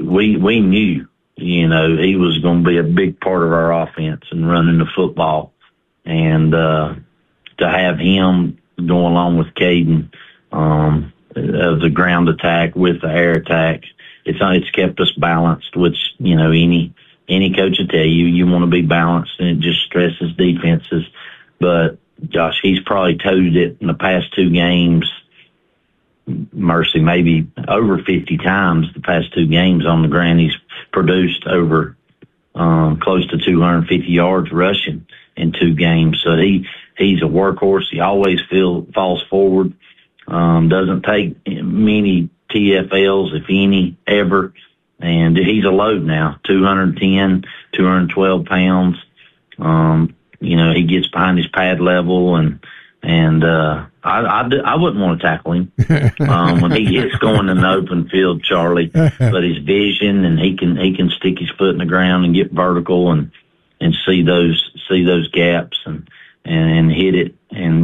we knew, he was going to be a big part of our offense and running the football. And to have him go along with Caden of the ground attack with the air attack, it's kept us balanced, which, any coach will tell you, you want to be balanced, and it just stresses defenses. But, gosh, he's probably toted it in the past 2 games, mercy, maybe over 50 times the past 2 games on the ground. He's produced over close to 250 yards rushing in 2 games. So he's a workhorse. He always falls forward, doesn't take many TFLs, if any, ever. And he's a load now, 210, 212 pounds. He gets behind his pad level, and I wouldn't want to tackle him when he gets going in the open field, Charlie. But his vision, and he can stick his foot in the ground and get vertical and see those gaps and hit it. And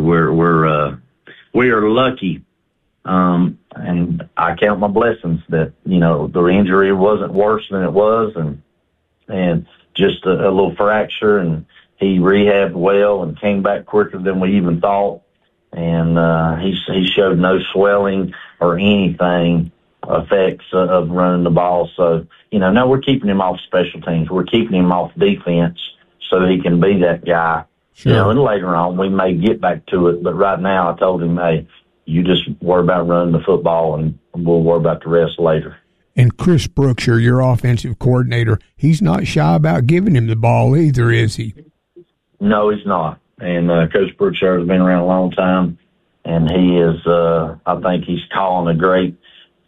we are lucky. And I count my blessings that, the injury wasn't worse than it was, and just a little fracture, and he rehabbed well and came back quicker than we even thought. And he showed no swelling or anything effects of running the ball. So, now we're keeping him off special teams. We're keeping him off defense so he can be that guy. Sure. And later on we may get back to it. But right now I told him, hey, you just worry about running the football, and we'll worry about the rest later. And Chris Brookshire, your offensive coordinator, he's not shy about giving him the ball either, is he? No, he's not. And Coach Brookshire has been around a long time, and he is. I think he's calling a great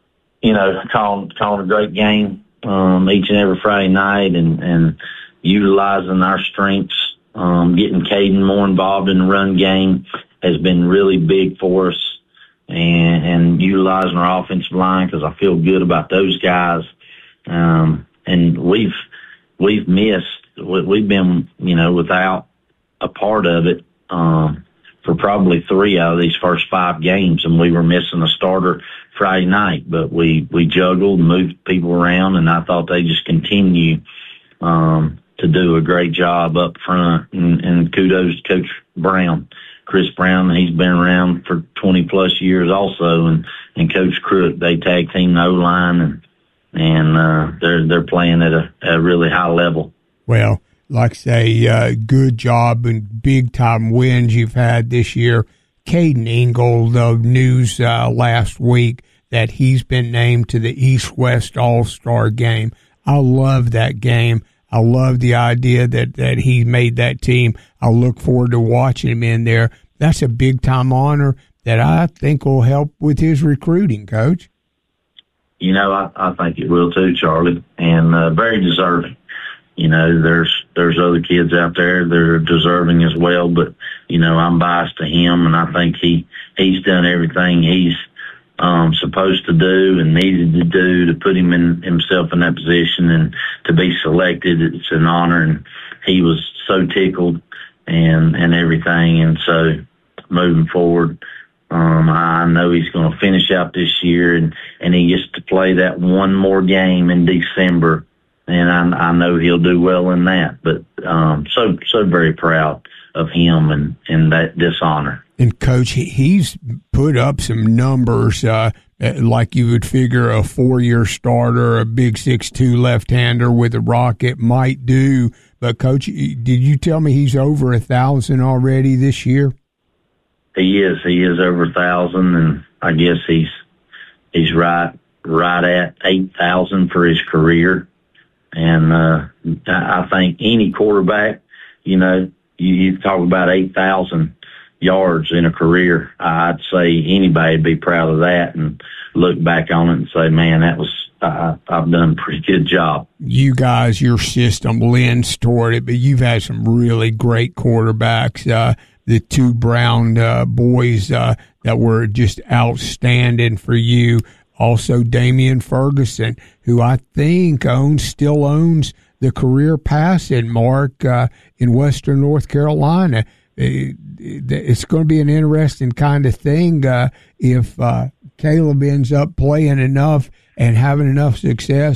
game each and every Friday night, and utilizing our strengths. Getting Caden more involved in the run game has been really big for us. And utilizing our offensive line, because I feel good about those guys. And we've been, without a part of it, for probably 3 out of these first 5 games, and we were missing a starter Friday night, but we juggled and moved people around, and I thought they just continue, to do a great job up front, and kudos to Coach Brown. Chris Brown, he's been around for 20-plus years also, and Coach Crook, they tag team the O-line, and they're playing at a really high level. Well, like I say, good job and big-time wins you've had this year. Caden Ingold, news last week that he's been named to the East-West All-Star game. I love that game. I love the idea that he made that team. I look forward to watching him in there. That's a big-time honor that I think will help with his recruiting, Coach. I think it will too, Charlie, and very deserving. There's other kids out there that are deserving as well, but, I'm biased to him, and I think he's done everything he's supposed to do and needed to do to put himself in that position, and to be selected. It's an honor, and he was so tickled and everything. And so moving forward, I know he's going to finish out this year, and he gets to play that one more game in December, and I know he'll do well in that. But so very proud of him and this honor. And, Coach, he's put up some numbers like you would figure a 4-year starter, a big 6'2" left-hander with a rocket might do. But, Coach, did you tell me he's over 1,000 already this year? He is over 1,000, and I guess he's right at 8,000 for his career. And I think any quarterback, you talk about 8,000 yards in a career, I'd say anybody'd be proud of that and look back on it and say, man, that was I've done a pretty good job. You guys, your system lends toward it, but you've had some really great quarterbacks. The 2 Brown boys that were just outstanding for you. Also, Damian Ferguson, who I think still owns the career passing mark in Western North Carolina. It's going to be an interesting kind of thing if Caleb ends up playing enough and having enough success